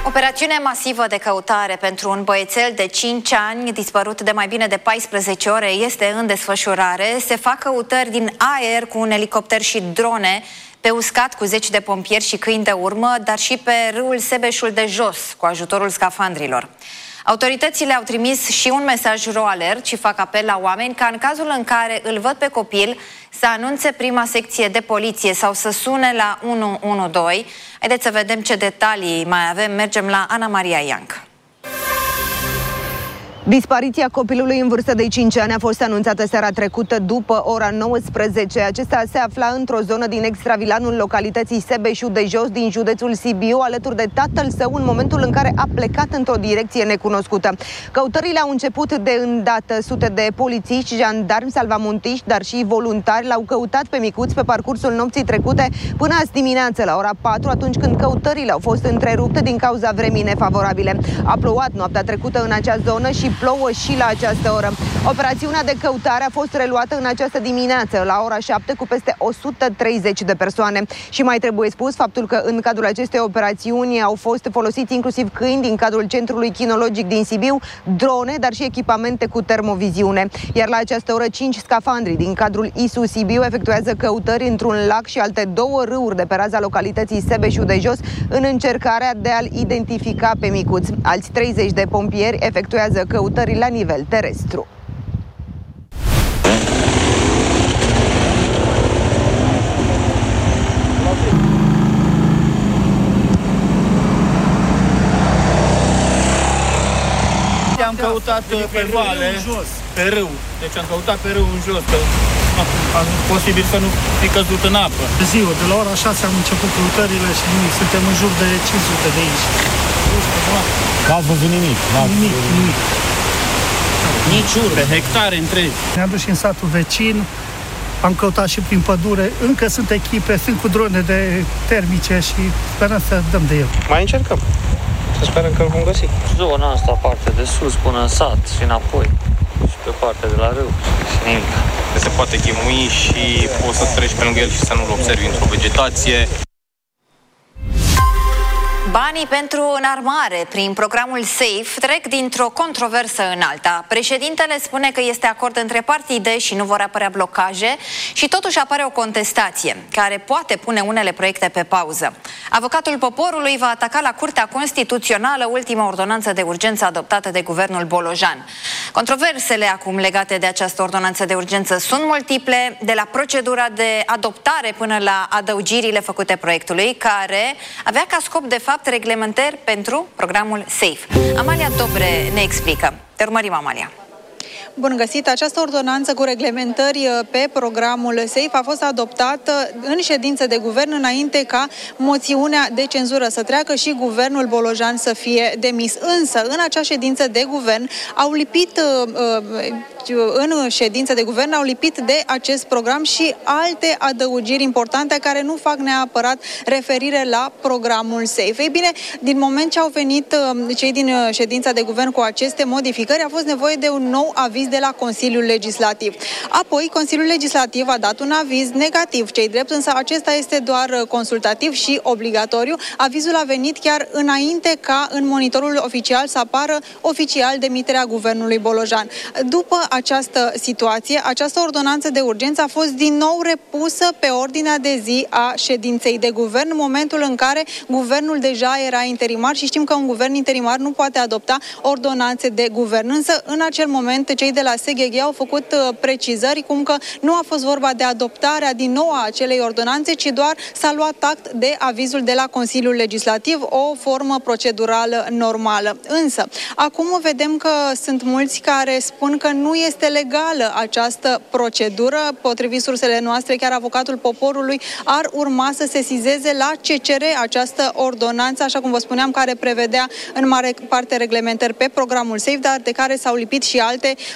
Operațiune masivă de căutare pentru un băiețel de 5 ani dispărut de mai bine de 14 ore este în desfășurare. Se fac căutări din aer cu un elicopter și drone, pe uscat cu 10 de pompieri și câini de urmă, dar și pe râul Sebeșul de Jos cu ajutorul scafandrilor. Autoritățile au trimis și un mesaj RoAlert și fac apel la oameni ca în cazul în care îl văd pe copil să anunțe prima secție de poliție sau să sune la 112. Haideți să vedem ce detalii mai avem. Mergem la Ana Maria Ianc. Dispariția copilului în vârstă de 5 ani a fost anunțată seara trecută după ora 19. Acesta se afla într-o zonă din extravilanul localității Sebeșul de Jos din județul Sibiu, alături de tatăl său în momentul în care a plecat într-o direcție necunoscută. Căutările au început de îndată. Sute de polițiști, jandarmi, salvamontiști, dar și voluntari l-au căutat pe micuț pe parcursul nopții trecute până azi dimineață la ora 4, atunci când căutările au fost întrerupte din cauza vremii nefavorabile. A plouat noaptea trecută în acea zonă și plouă și la această oră. Operațiunea de căutare a fost reluată în această dimineață, la ora 7, cu peste 130 de persoane. Și mai trebuie spus faptul că în cadrul acestei operațiuni au fost folosiți inclusiv câini din cadrul Centrului Kinologic din Sibiu, drone, dar și echipamente cu termoviziune. Iar la această oră, 5 scafandri din cadrul ISU Sibiu efectuează căutări într-un lac și alte 2 râuri de pe raza localității Sebeșul de Jos, în încercarea de a-l identifica pe micuț. Alți 30 de pompieri efectuează căutări la nivel terestru. Am căutat pe vale, pe râu. Deci am căutat pe râu în jos, că a posibil să nu fi căzut în apă. Ziua, de la ora 6 am început căutările și nimic. Suntem în jur de 500 de aici. N-ați văzut nimic? Nimic. Nici urme, hectare întregi. Ne-am dus și în satul vecin, am căutat și prin pădure. Încă sunt echipe, sunt cu drone de termice și sperăm să dăm de el. Mai încercăm. Să sperăm că îl vom găsi. Zona asta, partea de sus până în sat și înapoi. Și pe partea de la râu și nimic. Se poate chemui și poți să treci pe lângă el și să nu-l observi într-o vegetație. Banii pentru înarmare prin programul SAFE trec dintr-o controversă în alta. Președintele spune că este acord între partide și nu vor apărea blocaje și totuși apare o contestație care poate pune unele proiecte pe pauză. Avocatul poporului va ataca la Curtea Constituțională ultima ordonanță de urgență adoptată de guvernul Bolojan. Controversele acum legate de această ordonanță de urgență sunt multiple, de la procedura de adoptare până la adăugirile făcute proiectului, care avea ca scop de fapt reglementări pentru programul SAFE. Amalia Dobre ne explică. Te urmărim, Amalia. Bun găsit! Această ordonanță cu reglementări pe programul SAFE a fost adoptată în ședință de guvern înainte ca moțiunea de cenzură să treacă și guvernul Bolojan să fie demis. Însă, în acea ședință de guvern au lipit de acest program și alte adăugiri importante care nu fac neapărat referire la programul SAFE. Ei bine, din moment ce au venit cei din ședința de guvern cu aceste modificări, a fost nevoie de un nou aviz de la Consiliul Legislativ. Apoi, Consiliul Legislativ a dat un aviz negativ, ce-i drept, însă acesta este doar consultativ și obligatoriu. Avizul a venit chiar înainte ca în monitorul oficial să apară oficial demiterea guvernului Bolojan. După această situație, această ordonanță de urgență a fost din nou repusă pe ordinea de zi a ședinței de guvern, în momentul în care guvernul deja era interimar și știm că un guvern interimar nu poate adopta ordonanțe de guvern. Însă, în acel moment, cei de la SGG au făcut precizări, cum că nu a fost vorba de adoptarea din nou a acelei ordonanțe, ci doar s-a luat act de avizul de la Consiliul Legislativ, o formă procedurală normală. Însă, acum vedem că sunt mulți care spun că nu este legală această procedură. Potrivit sursele noastre, chiar avocatul poporului ar urma să sesizeze la CCR această ordonanță, așa cum vă spuneam, care prevedea în mare parte reglementări pe programul SAFE, dar de care s-au lipit și alte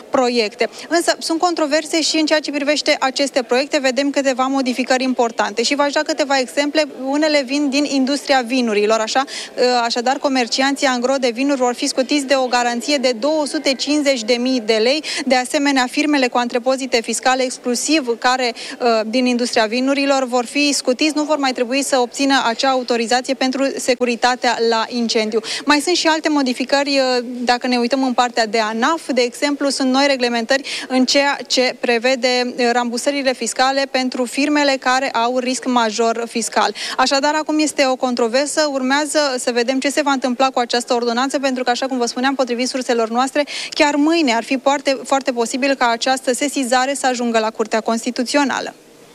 proiecte. Însă sunt controverse și în ceea ce privește aceste proiecte. Vedem câteva modificări importante și v-aș da câteva exemple. Unele vin din industria vinurilor, așadar comercianții angro de vinuri vor fi scutiți de o garanție de 250.000 de lei. De asemenea, firmele cu antrepozite fiscale exclusiv care din industria vinurilor vor fi scutiți, nu vor mai trebui să obțină acea autorizație pentru securitatea la incendiu. Mai sunt și alte modificări, dacă ne uităm în partea de ANAF, de exemplu, sunt noi reglementări în ceea ce prevede rambursările fiscale pentru firmele care au risc major fiscal. Așadar, acum este o controversă, urmează să vedem ce se va întâmpla cu această ordonanță, pentru că, așa cum vă spuneam, potrivit surselor noastre, chiar mâine ar fi foarte, foarte posibil ca această sesizare să ajungă la Curtea Constituțională.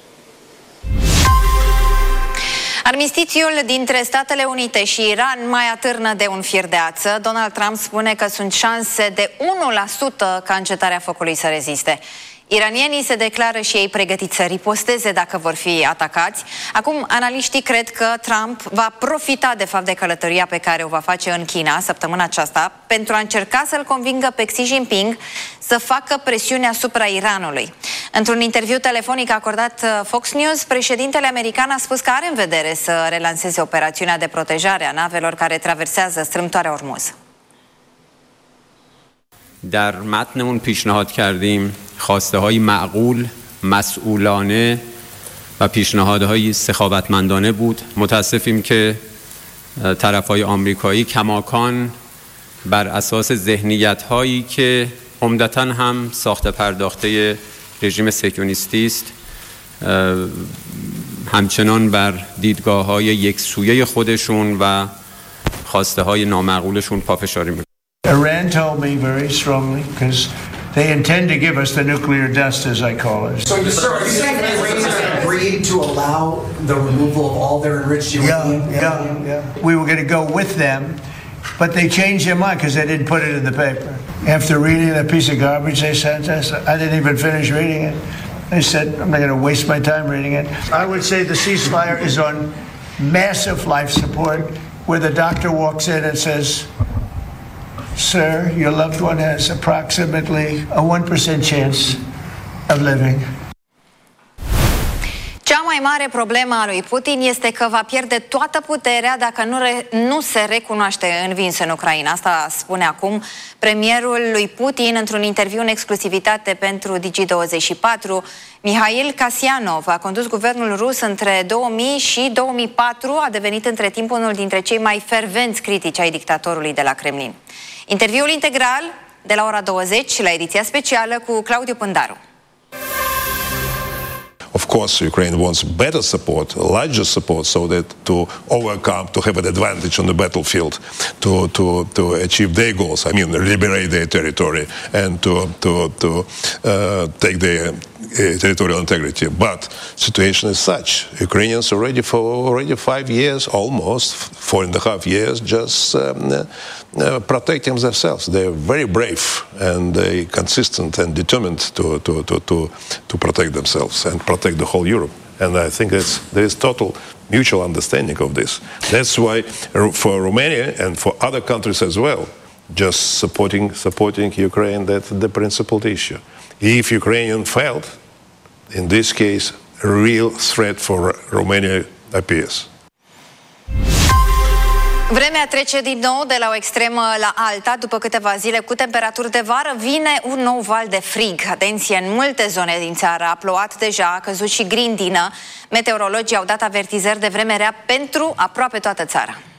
Armistițiul dintre Statele Unite și Iran mai atârnă de un fir de ață. Donald Trump spune că sunt șanse de 1% ca încetarea focului să reziste. Iranienii se declară și ei pregătiți să riposteze dacă vor fi atacați. Acum, analiștii cred că Trump va profita de fapt de călătoria pe care o va face în China săptămâna aceasta pentru a încerca să-l convingă pe Xi Jinping să facă presiune asupra Iranului. Într-un interviu telefonic acordat Fox News, președintele american a spus că are în vedere să relanseze operațiunea de protejare a navelor care traversează strâmtoarea Ormuz. در متنمون پیشنهاد کردیم خواسته‌های معقول، مسئولانه و پیشنهادهای سخاوتمندانه بود. متاسفیم که طرف‌های آمریکایی کماکان بر اساس ذهنیت‌هایی که عمدتاً هم ساخته پرداخته رژیم صهیونیستی است، همچنان بر دیدگاه‌های یکسویه خودشون و خواسته‌های نامعقولشون پافشاری می‌کنند. Iran told me very strongly, because they intend to give us the nuclear dust, as I call it. So, sir, are you saying the Iranians agreed to allow the removal of all their enriched uranium? Yeah. We were going to go with them, but they changed their mind because they didn't put it in the paper. After reading that piece of garbage they sent us, I didn't even finish reading it. They said, I'm not going to waste my time reading it. I would say the ceasefire is on massive life support, where the doctor walks in and says, sir, your loved one has approximately a 1% chance of living. Cea mai mare problemă a lui Putin este că va pierde toată puterea dacă nu se recunoaște învins în Ucraina. Asta spune acum premierul lui Putin într-un interviu în exclusivitate pentru Digi24. Mihail Kasyanov a condus guvernul rus între 2000 și 2004, a devenit între timp unul dintre cei mai fervenți critici ai dictatorului de la Kremlin. Interviul integral de la ora 20 la ediția specială cu Claudiu Pândaru. Of course, Ukraine wants better support, larger support, so that to overcome, to have an advantage on the battlefield, to achieve their goals. I mean, liberate their territory and to take their territorial integrity. But situation is such: Ukrainians already 5 years, almost 4.5 years, just protecting themselves. They are very brave and they consistent and determined to protect themselves and protect the whole Europe. And I think there is total mutual understanding of this. That's why for Romania and for other countries as well, just supporting Ukraine, that's the principal issue. If Ukrainian failed, in this case, a real threat for Romania appears. Vremea trece din nou de la o extremă la alta. După câteva zile cu temperaturi de vară, vine un nou val de frig. Atenție, în multe zone din țară a plouat deja, a căzut și grindină. Meteorologii au dat avertizări de vreme rea pentru aproape toată țara.